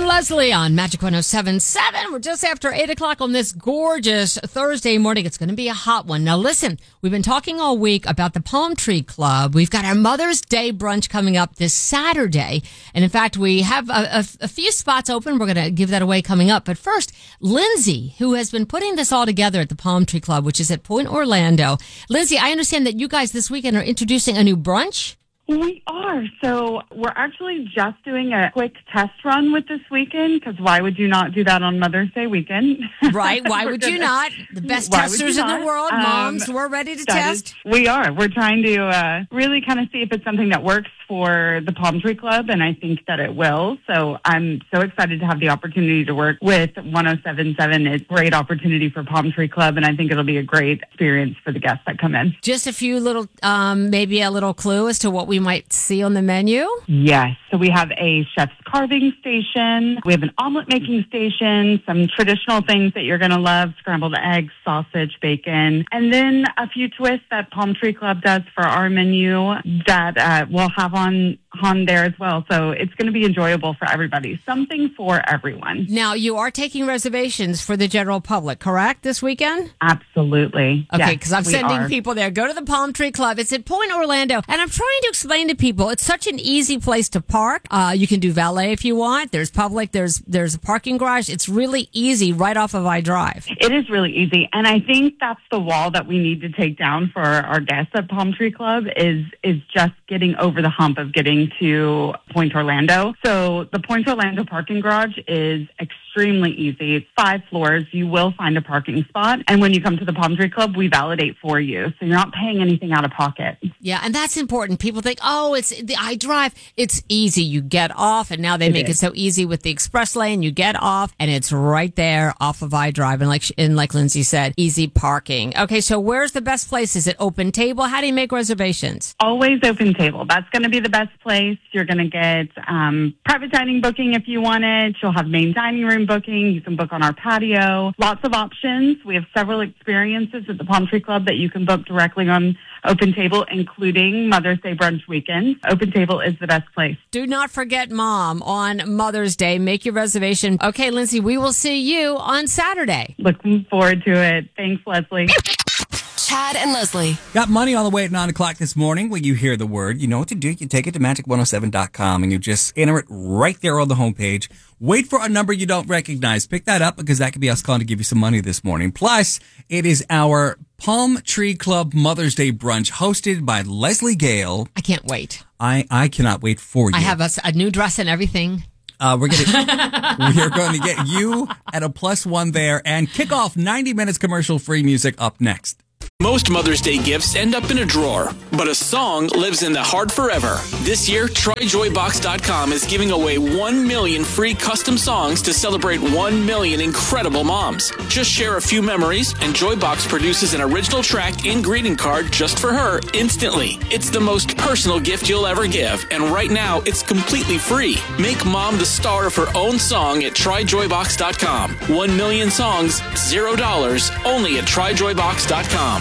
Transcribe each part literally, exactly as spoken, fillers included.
and Leslie on Magic one oh seven point seven. We're just after eight o'clock on this gorgeous Thursday morning. It's going to be a hot one. Now listen, we've been talking all week about the Palm Tree Club. We've got our Mother's Day brunch coming up this Saturday. And in fact, we have a, a, a few spots open. We're going to give that away coming up. But first, Lindsay, who has been putting this all together at the Palm Tree Club, which is at Point Orlando. Lindsay, I understand that you guys this weekend are introducing a new brunch. We are. So we're actually just doing a quick test run with this weekend, because why would you not do that on Mother's Day weekend? Right. Why would you not? The best testers in the world, moms, um, we're ready to test. Is, we are. We're trying to uh, really kind of see if it's something that works for the Palm Tree Club, and I think that it will. So I'm so excited to have the opportunity to work with one oh seven point seven. It's a great opportunity for Palm Tree Club, and I think it'll be a great experience for the guests that come in. Just a few little, um, maybe a little clue as to what we might see on the menu? Yes. So we have a chef's carving station. We have an omelet making station, some traditional things that you're going to love, scrambled eggs, sausage, bacon, and then a few twists that Palm Tree Club does for our menu that uh, we'll have on on there as well. So it's going to be enjoyable for everybody. Something for everyone. Now, you are taking reservations for the general public, correct, this weekend? Absolutely. Okay, because yes, I'm sending are. people there. Go to the Palm Tree Club. It's at Point Orlando. And I'm trying to explain to people, it's such an easy place to park. Uh, you can do valet if you want. There's public. There's there's a parking garage. It's really easy right off of I Drive. It is really easy. And I think that's the wall that we need to take down for our guests at Palm Tree Club is is just getting over the hump of getting to Point Orlando. So the Point Orlando parking garage is extremely easy. It's five floors. You will find a parking spot. And when you come to the Palm Tree Club, we validate for you. So you're not paying anything out of pocket. Yeah, and that's important. People think, oh, it's the I Drive. It's easy. You get off, and now they it make is. it so easy with the express lane. You get off, and it's right there off of I Drive. And like and like Lindsay said, easy parking. Okay, so where's the best place? Is it open table? How do you make reservations? Always open table. That's going to be the best place. You're going to get um, private dining booking if you want it. You'll have main dining room booking. You can book on our patio. Lots of options. We have several experiences at the Palm Tree Club that you can book directly on Open Table, including Mother's Day brunch weekend. Open Table is the best place. Do not forget Mom on Mother's Day. Make your reservation. Okay, Lindsay, we will see you on Saturday. Looking forward to it. Thanks, Leslie. Chad and Leslie. Got money on the way at nine o'clock this morning. When you hear the word, you know what to do. You take it to magic one oh seven dot com and you just enter it right there on the homepage. Wait for a number you don't recognize. Pick that up because that could be us calling to give you some money this morning. Plus, it is our Palm Tree Club Mother's Day brunch hosted by Leslie Gale. I can't wait. I, I cannot wait for you. I have a, a new dress and everything. Uh, we're gonna we're going to get you at a plus one there and kick off ninety minutes commercial free music up next. Most Mother's Day gifts end up in a drawer, but a song lives in the heart forever. This year, Troy Joy Box dot com is giving away one million free custom songs to celebrate one million incredible moms. Just share a few memories, and Joybox produces an original track and greeting card just for her instantly. It's the most personal gift you'll ever give, and right now, it's completely free. Make mom the star of her own song at Try Joy Box dot com. One million songs, zero dollars, only at Try Joy Box dot com.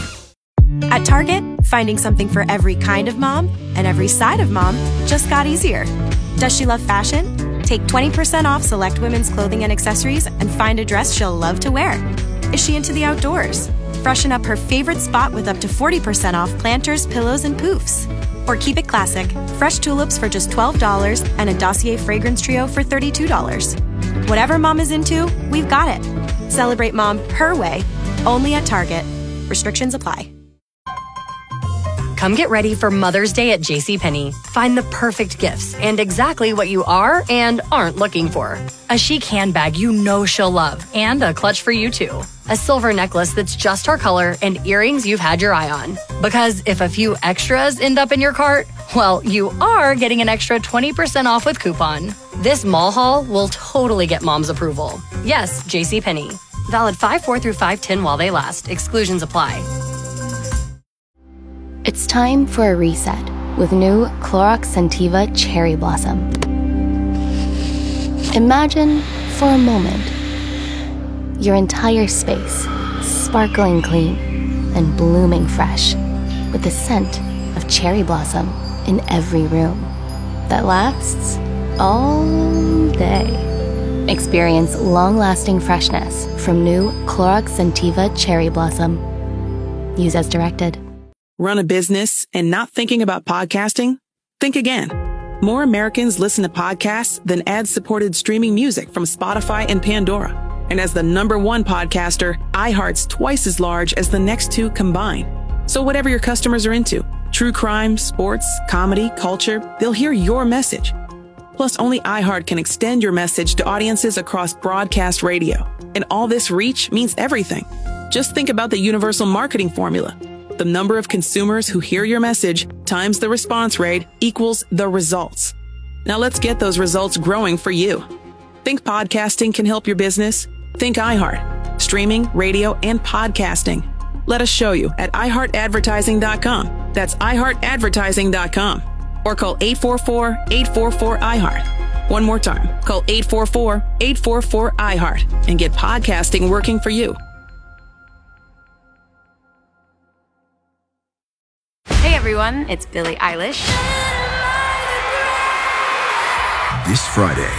At Target, finding something for every kind of mom and every side of mom just got easier. Does she love fashion? Take twenty percent off select women's clothing and accessories and find a dress she'll love to wear. Is she into the outdoors? Freshen up her favorite spot with up to forty percent off planters, pillows, and poofs. Or keep it classic, fresh tulips for just twelve dollars and a Dossier fragrance trio for thirty-two dollars. Whatever mom is into, we've got it. Celebrate mom her way, only at Target. Restrictions apply. Come get ready for Mother's Day at JCPenney. Find the perfect gifts and exactly what you are and aren't looking for. A chic handbag you know she'll love and a clutch for you too. A silver necklace that's just her color and earrings you've had your eye on. Because if a few extras end up in your cart, well, you are getting an extra twenty percent off with coupon. This mall haul will totally get mom's approval. Yes, JCPenney. Valid five four through five ten while they last. Exclusions apply. It's time for a reset with new Clorox Scentiva Cherry Blossom. Imagine, for a moment, your entire space sparkling clean and blooming fresh with the scent of cherry blossom in every room that lasts all day. Experience long-lasting freshness from new Clorox Scentiva Cherry Blossom. Use as directed. Run a business and not thinking about podcasting? Think again. More Americans listen to podcasts than ad-supported streaming music from Spotify and Pandora. And as the number one podcaster, iHeart's twice as large as the next two combined. So whatever your customers are into, true crime, sports, comedy, culture, they'll hear your message. Plus, only iHeart can extend your message to audiences across broadcast radio. And all this reach means everything. Just think about the universal marketing formula. The number of consumers who hear your message times the response rate equals the results. Now let's get those results growing for you. Think podcasting can help your business? Think iHeart. Streaming, radio, and podcasting. Let us show you at i heart advertising dot com. That's i heart advertising dot com. Or call eight four four, eight four four, I heart. One more time. Call eight four four, eight four four, I heart and get podcasting working for you. Hey everyone, it's Billie Eilish. This Friday,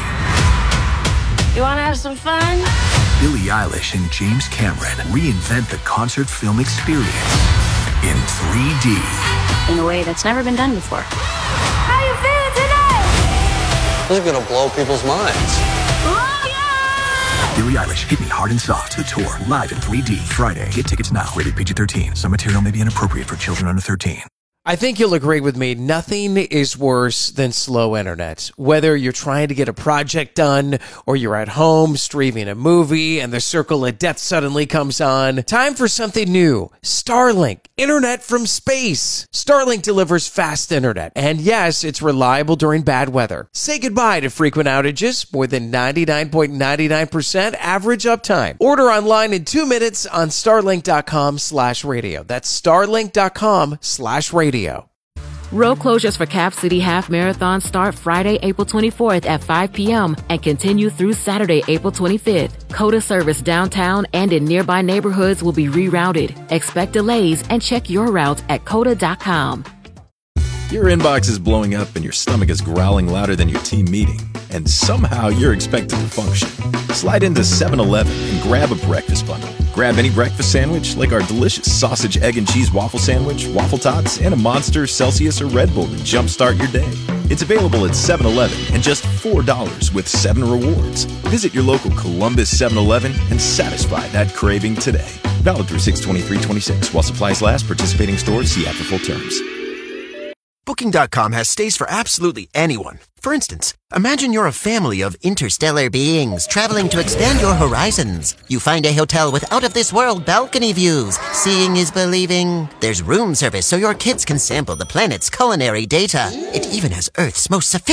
You wanna have some fun? Billie Eilish and James Cameron reinvent the concert film experience in three D. In a way that's never been done before. How you feeling tonight? This is gonna blow people's minds. Oh, yeah! Billie Eilish, Hit Me Hard and Soft, the tour, live in three D, Friday. Get tickets now, rated P G thirteen. Some material may be inappropriate for children under thirteen. I think you'll agree with me. Nothing is worse than slow internet. Whether you're trying to get a project done or you're at home streaming a movie and the circle of death suddenly comes on, time for something new. Starlink, internet from space. Starlink delivers fast internet. And yes, it's reliable during bad weather. Say goodbye to frequent outages. More than ninety-nine point nine nine percent average uptime. Order online in two minutes on starlink.com slash radio. That's starlink.com slash radio. Road closures for Cap City Half Marathon start Friday, April twenty-fourth at five p.m. and continue through Saturday, April twenty-fifth. COTA service downtown and in nearby neighborhoods will be rerouted. Expect delays and check your route at cota dot com. Your inbox is blowing up and your stomach is growling louder than your team meeting, and somehow you're expected to function. Slide into seven eleven and grab a breakfast bundle. Grab any breakfast sandwich like our delicious sausage, egg, and cheese waffle sandwich, waffle tots, and a Monster, Celsius, or Red Bull to jumpstart your day. It's available at seven eleven and just four dollars with seven rewards. Visit your local Columbus seven eleven and satisfy that craving today. Valid through six twenty-three twenty-six while supplies last. Participating stores see after full terms. Booking dot com has stays for absolutely anyone. For instance, imagine you're a family of interstellar beings traveling to expand your horizons. You find a hotel with out-of-this-world balcony views. Seeing is believing. There's room service so your kids can sample the planet's culinary data. It even has Earth's most sophisticated